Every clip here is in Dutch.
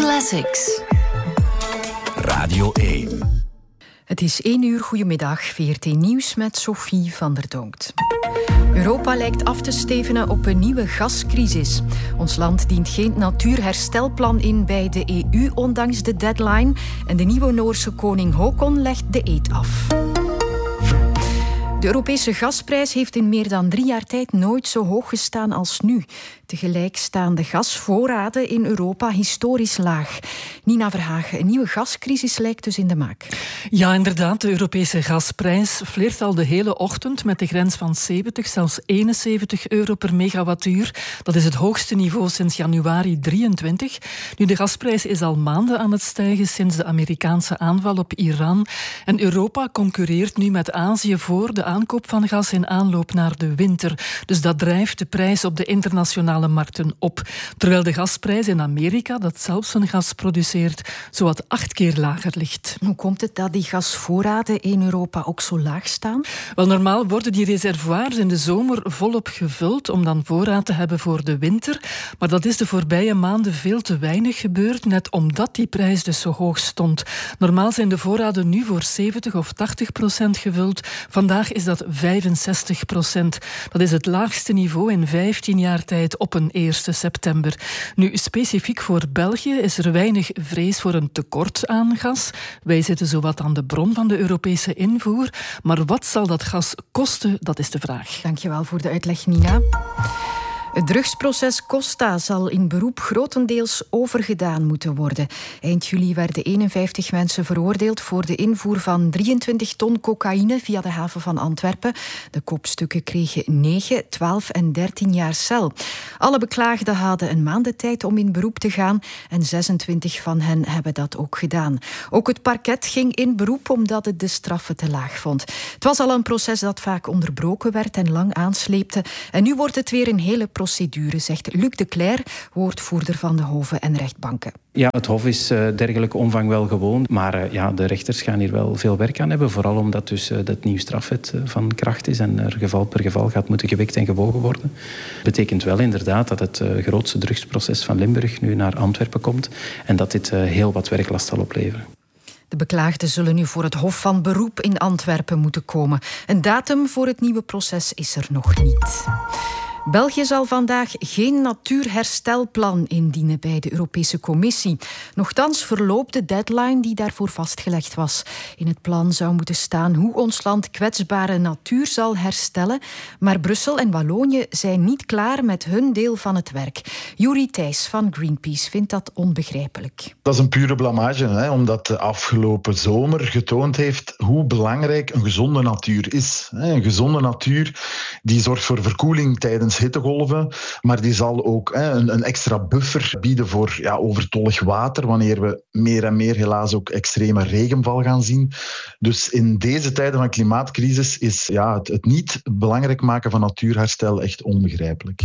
Classics. Radio 1. Het is 1 uur, goedemiddag, VRT Nieuws met Sophie van der Donkt. Europa lijkt af te stevenen op een nieuwe gascrisis. Ons land dient geen natuurherstelplan in bij de EU, ondanks de deadline. En de nieuwe Noorse koning Håkon legt de eed af. De Europese gasprijs heeft in meer dan 3 jaar tijd nooit zo hoog gestaan als nu. Tegelijk staan de gasvoorraden in Europa historisch laag. Nina Verhagen, een nieuwe gascrisis lijkt dus in de maak. Ja, inderdaad. De Europese gasprijs flirt al de hele ochtend met de grens van 70, zelfs 71 euro per megawattuur. Dat is het hoogste niveau sinds januari 23. Nu, de gasprijs is al maanden aan het stijgen sinds de Amerikaanse aanval op Iran. En Europa concurreert nu met Azië voor de aankoop van gas in aanloop naar de winter. Dus dat drijft de prijs op de internationale markten op. Terwijl de gasprijs in Amerika, dat zelf zijn gas produceert, zowat 8 keer lager ligt. Hoe komt het dat die gasvoorraden in Europa ook zo laag staan? Wel, normaal worden die reservoirs in de zomer volop gevuld om dan voorraad te hebben voor de winter. Maar dat is de voorbije maanden veel te weinig gebeurd, net omdat die prijs dus zo hoog stond. Normaal zijn de voorraden nu voor 70 of 80% gevuld. Vandaag is dat 65%. Dat is het laagste niveau in 15 jaar tijd op een 1 september. Nu, specifiek voor België is er weinig vrees voor een tekort aan gas. Wij zitten zowat aan de bron van de Europese invoer. Maar wat zal dat gas kosten? Dat is de vraag. Dankjewel voor de uitleg, Nina. Het drugsproces Costa zal in beroep grotendeels overgedaan moeten worden. Eind juli werden 51 mensen veroordeeld voor de invoer van 23 ton cocaïne via de haven van Antwerpen. De kopstukken kregen 9, 12 en 13 jaar cel. Alle beklaagden hadden een maand de tijd om in beroep te gaan en 26 van hen hebben dat ook gedaan. Ook het parket ging in beroep omdat het de straffen te laag vond. Het was al een proces dat vaak onderbroken werd en lang aansleepte. En nu wordt het weer een hele procedure, zegt Luc de Cler, woordvoerder van de hoven en rechtbanken. Ja, het Hof is dergelijke omvang wel gewoon, maar de rechters gaan hier wel veel werk aan hebben, vooral omdat dus dat nieuw strafwet van kracht is en er geval per geval gaat moeten gewikt en gewogen worden. Dat betekent wel inderdaad dat het grootste drugsproces van Limburg nu naar Antwerpen komt en dat dit heel wat werklast zal opleveren. De beklaagden zullen nu voor het Hof van Beroep in Antwerpen moeten komen. Een datum voor het nieuwe proces is er nog niet. België zal vandaag geen natuurherstelplan indienen bij de Europese Commissie. Nochtans verloopt de deadline die daarvoor vastgelegd was. In het plan zou moeten staan hoe ons land kwetsbare natuur zal herstellen. Maar Brussel en Wallonië zijn niet klaar met hun deel van het werk. Juri Thijs van Greenpeace vindt dat onbegrijpelijk. Dat is een pure blamage, omdat de afgelopen zomer getoond heeft hoe belangrijk een gezonde natuur is. Een gezonde natuur die zorgt voor verkoeling tijdens hittegolven, maar die zal ook een extra buffer bieden voor overtollig water, wanneer we meer en meer helaas ook extreme regenval gaan zien. Dus in deze tijden van klimaatcrisis is het niet belangrijk maken van natuurherstel echt onbegrijpelijk.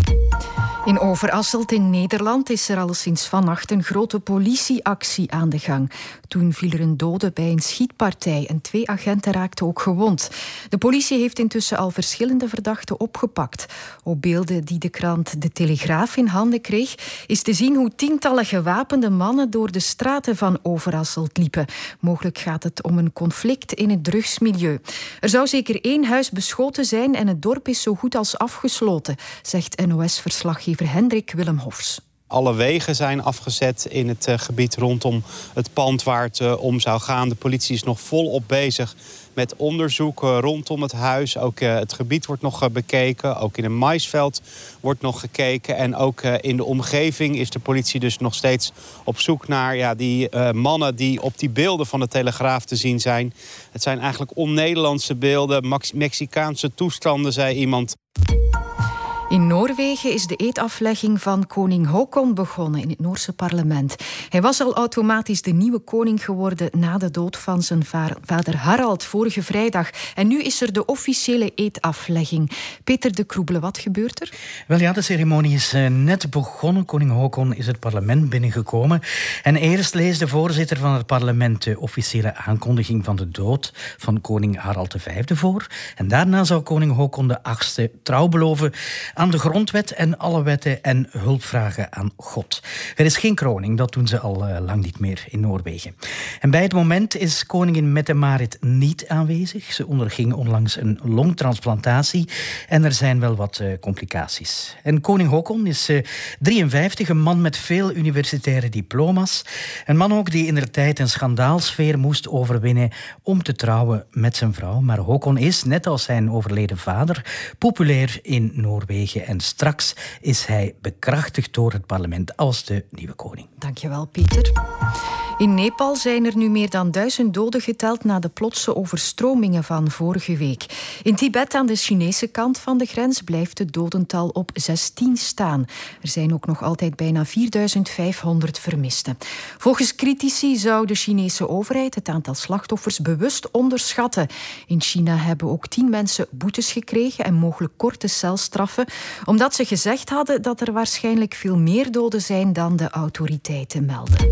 In Overasselt in Nederland is er al sinds vannacht een grote politieactie aan de gang. Toen viel er een dode bij een schietpartij en 2 agenten raakten ook gewond. De politie heeft intussen al verschillende verdachten opgepakt. Op beelden die de krant De Telegraaf in handen kreeg, is te zien hoe tientallen gewapende mannen door de straten van Overasselt liepen. Mogelijk gaat het om een conflict in het drugsmilieu. Er zou zeker 1 huis beschoten zijn en het dorp is zo goed als afgesloten, zegt NOS-verslaggever Hendrik Willem Hofs. Alle wegen zijn afgezet in het gebied rondom het pand waar het om zou gaan. De politie is nog volop bezig met onderzoek rondom het huis. Ook het gebied wordt nog bekeken. Ook in een maisveld wordt nog gekeken. En ook in de omgeving is de politie dus nog steeds op zoek naar die mannen die op die beelden van de Telegraaf te zien zijn. Het zijn eigenlijk on-Nederlandse beelden, Mexicaanse toestanden, zei iemand. In Noorwegen is de eedaflegging van koning Håkon begonnen in het Noorse parlement. Hij was al automatisch de nieuwe koning geworden na de dood van zijn vader Harald vorige vrijdag. En nu is er de officiële eedaflegging. Peter de Kroebele, wat gebeurt er? Wel ja, de ceremonie is net begonnen. Koning Håkon is het parlement binnengekomen. En eerst leest de voorzitter van het parlement de officiële aankondiging van de dood van koning Harald V voor. En daarna zal koning Håkon de 8e trouw beloven aan de grondwet en alle wetten en hulp vragen aan God. Er is geen kroning, dat doen ze al lang niet meer in Noorwegen. En bij het moment is koningin Mette-Marit niet aanwezig. Ze onderging onlangs een longtransplantatie en er zijn wel wat complicaties. En koning Haakon is 53, een man met veel universitaire diploma's. Een man ook die indertijd een schandaalsfeer moest overwinnen om te trouwen met zijn vrouw. Maar Haakon is, net als zijn overleden vader, populair in Noorwegen. En straks is hij bekrachtigd door het parlement als de nieuwe koning. Dankjewel, Pieter. In Nepal zijn er nu meer dan 1000 doden geteld na de plotse overstromingen van vorige week. In Tibet, aan de Chinese kant van de grens, blijft het dodental op 16 staan. Er zijn ook nog altijd bijna 4500 vermisten. Volgens critici zou de Chinese overheid het aantal slachtoffers bewust onderschatten. In China hebben ook 10 mensen boetes gekregen en mogelijk korte celstraffen, omdat ze gezegd hadden dat er waarschijnlijk veel meer doden zijn dan de autoriteiten melden.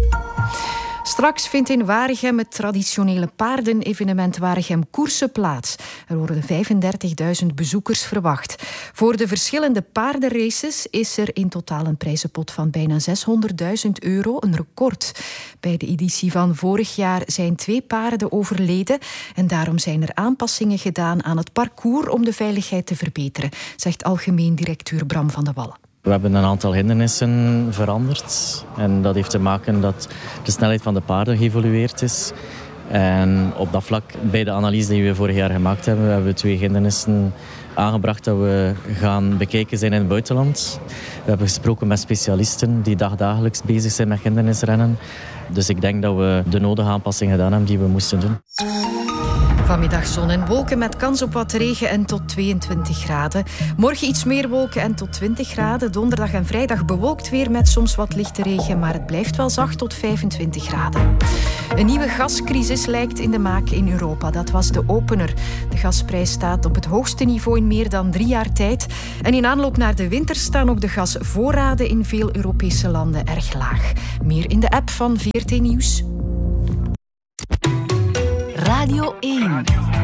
Straks vindt in Waregem het traditionele paardenevenement Waregem Koersen plaats. Er worden 35.000 bezoekers verwacht. Voor de verschillende paardenraces is er in totaal een prijzenpot van bijna €600.000, een record. Bij de editie van vorig jaar zijn 2 paarden overleden en daarom zijn er aanpassingen gedaan aan het parcours om de veiligheid te verbeteren, zegt algemeen directeur Bram van de Wallen. We hebben een aantal hindernissen veranderd. En dat heeft te maken dat de snelheid van de paarden geëvolueerd is. En op dat vlak, bij de analyse die we vorig jaar gemaakt hebben, hebben we 2 hindernissen aangebracht dat we gaan bekijken zijn in het buitenland. We hebben gesproken met specialisten die dagelijks bezig zijn met hindernisrennen. Dus ik denk dat we de nodige aanpassingen gedaan hebben die we moesten doen. Vanmiddag zon en wolken met kans op wat regen en tot 22 graden. Morgen iets meer wolken en tot 20 graden. Donderdag en vrijdag bewolkt weer met soms wat lichte regen, maar het blijft wel zacht tot 25 graden. Een nieuwe gascrisis lijkt in de maak in Europa. Dat was de opener. De gasprijs staat op het hoogste niveau in meer dan 3 jaar tijd. En in aanloop naar de winter staan ook de gasvoorraden in veel Europese landen erg laag. Meer in de app van VRT Nieuws. Radio 1.